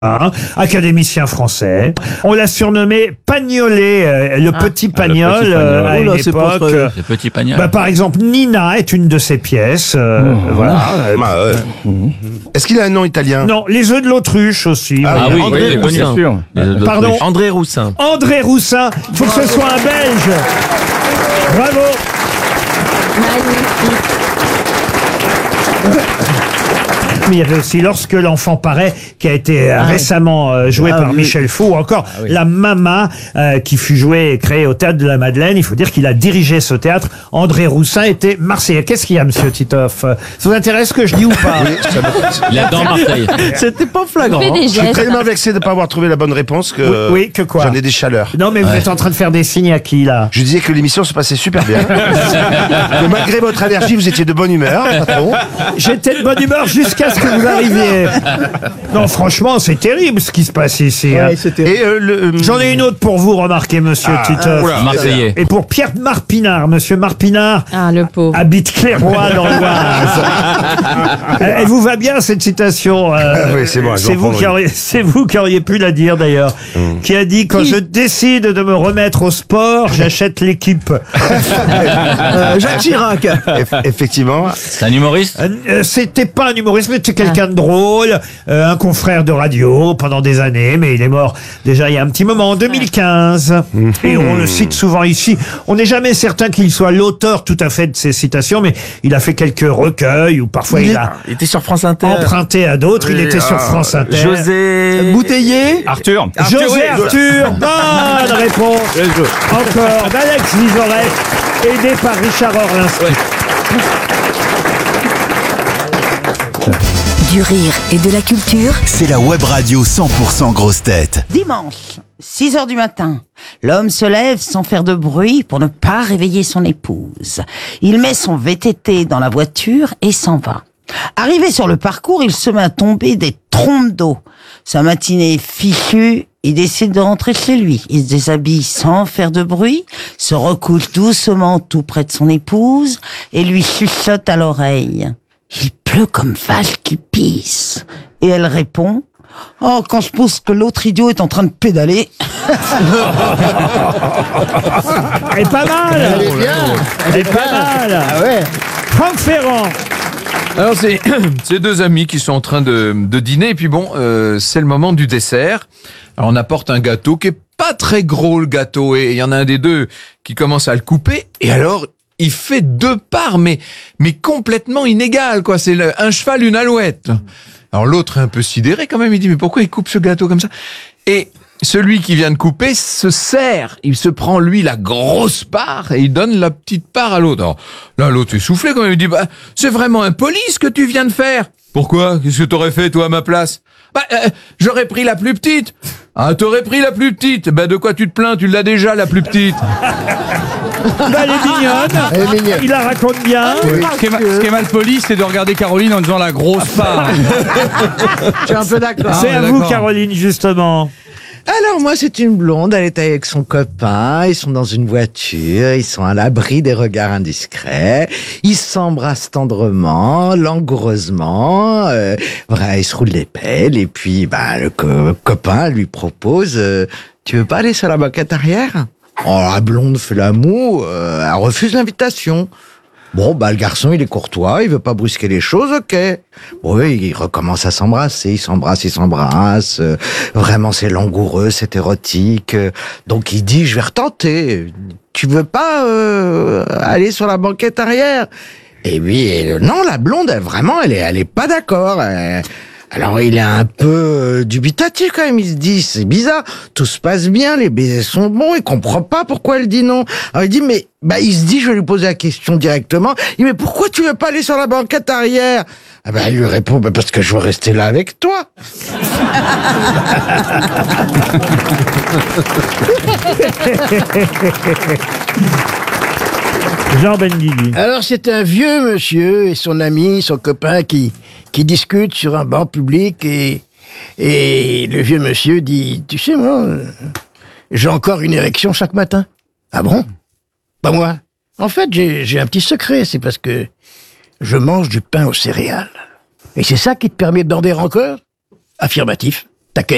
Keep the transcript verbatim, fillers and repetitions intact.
Hein, académicien français. On l'a surnommé Pagnolé, euh, le Ah. petit Ah, le Pagnol, petit Pagnol. euh, à Oh une là, c'est pas époque. très- euh, Le petit Pagnol. bah, par exemple, Nina est une de ses pièces. euh, voilà. Euh, Ah, ouais. Est-ce qu'il a un nom italien? Non, les œufs de l'autruche aussi. Ah, voilà. oui, André oui, Roussin. bien sûr. Les autres Pardon trucs. André Roussin. André Roussin. Il faut que ce soit un Belge. Bravo. Mais il y avait aussi Lorsque l'enfant paraît, qui a été euh, récemment euh, joué Ah par oui. Michel Fou, ou encore La Mama, euh, qui fut jouée et créée au Théâtre de la Madeleine. Il faut dire qu'il a dirigé ce théâtre. André Roussin était marseillais. Qu'est-ce qu'il y a, monsieur Titoff? Ça vous intéresse ce que je dis ou pas? Il adore Marseille. C'était pas flagrant. Fais des Je suis gestes. tellement vexé de ne pas avoir trouvé la bonne réponse que, Oui, oui, que quoi? j'en ai des chaleurs. Non, mais vous êtes en train de faire des signes à qui, là? Je disais que l'émission se passait super bien. Que malgré votre allergie, vous étiez de bonne humeur, patron. J'étais de bonne humeur jusqu'à ce que vous arriviez. Non, franchement, c'est terrible ce qui se passe ici. hein. Et euh, le, euh, J'en ai une autre pour vous, remarquez, monsieur Ah, Titoff. oula. Marseillais. Et pour Pierre Marpinard, monsieur Marpinard Ah, le pauvre. habite Clairoy dans l'Oise. Elle elle vous va bien cette citation euh, Ah oui, c'est bon, je vais c'est en vous prendre qui une. auriez, c'est vous qui auriez pu la dire d'ailleurs. Qui a dit quand je décide de me remettre au sport, j'achète l'équipe. Euh, Jacques Chirac. eff- effectivement. C'est un humoriste. Euh, euh, C'était pas un humoriste, mais c'était quelqu'un de drôle, euh, un confrère de radio pendant des années, mais il est mort déjà il y a un petit moment, en deux mille quinze. Et on le cite souvent ici. On n'est jamais certain qu'il soit l'auteur tout à fait de ces citations, mais il a fait quelques recueils ou parfois il a Il était sur France Inter. emprunté à d'autres. Il Oui, était sur ah, France Inter. José. Bouteiller. Arthur. José Arthur, bonne réponse. Encore d'Alex Vizorek, aidé par Richard Orlinski. Du rire et de la culture. C'est la web radio cent pour cent grosse tête. Dimanche, six heures du matin, l'homme se lève sans faire de bruit pour ne pas réveiller son épouse. Il met son V T T dans la voiture et s'en va. Arrivé sur le parcours, il se met à tomber des trompes d'eau. Sa matinée fichue, il décide de rentrer chez lui. Il se déshabille sans faire de bruit, se recouche doucement tout près de son épouse et lui chuchote à l'oreille. Il pleut comme vache qui pisse. Et elle répond: oh, quand je pense que l'autre idiot est en train de pédaler. Elle est pas mal. Elle est bien. Elle est pas mal. Ah ouais. Franck Ferrand. Alors c'est c'est deux amis qui sont en train de, de dîner et puis bon euh, c'est le moment du dessert. Alors on apporte un gâteau qui est pas très gros le gâteau et il y en a un des deux qui commence à le couper et alors il fait deux parts mais mais complètement inégales quoi. C'est le- un cheval une alouette. Alors l'autre est un peu sidéré quand même. Il dit mais pourquoi il coupe ce gâteau comme ça? Et celui qui vient de couper se sert. Il se prend, lui, la grosse part et il donne la petite part à l'autre. Alors, là, l'autre est soufflé quand même. Il dit, bah, c'est vraiment impoli ce que tu viens de faire. Pourquoi? Qu'est-ce que t'aurais fait, toi, à ma place? Bah, euh, j'aurais pris la plus petite. Ah, t'aurais pris la plus petite. Bah, de quoi tu te plains? Tu l'as déjà, la plus petite. Bah, elle est mignonne. Il la raconte bien. Ce qui, est mal, ce qui est mal poli, c'est de regarder Caroline en disant la grosse part. Je suis un peu d'accord. C'est Ah, à ouais, vous, d'accord. Caroline, justement. Alors moi c'est une blonde, elle est avec son copain, ils sont dans une voiture, ils sont à l'abri des regards indiscrets, ils s'embrassent tendrement, langoureusement, euh, voilà, ils se roulent les pelles et puis bah le co- copain lui propose euh, tu veux pas aller sur la banquette arrière? Oh la blonde fait l'amour, euh, elle refuse l'invitation. Bon, bah, le garçon, il est courtois, il veut pas brusquer les choses, ok. Bon, oui, ils recommencent à s'embrasser, ils s'embrassent, ils s'embrassent. euh, vraiment, c'est langoureux, c'est érotique. euh, donc, il dit, je vais retenter. Tu veux pas euh, aller sur la banquette arrière? Et oui, et, euh, non, la blonde, elle, vraiment, elle est, elle est pas d'accord. elle- Alors, il est un peu euh, dubitatif quand même. Il se dit, c'est bizarre, tout se passe bien, les baisers sont bons, il comprend pas pourquoi elle dit non. Alors, il dit, mais, bah, il se dit, je vais lui poser la question directement. Il dit, mais pourquoi tu veux pas aller sur la banquette arrière? Ah bah, il lui répond, bah, parce que je veux rester là avec toi. Jean Benguigui. Alors c'est un vieux monsieur et son ami, son copain qui qui discutent sur un banc public et et le vieux monsieur dit, tu sais moi, euh, j'ai encore une érection chaque matin. Ah bon? Pas moi. En fait j'ai j'ai un petit secret, c'est parce que je mange du pain aux céréales. Et c'est ça qui te permet de bander encore? Affirmatif.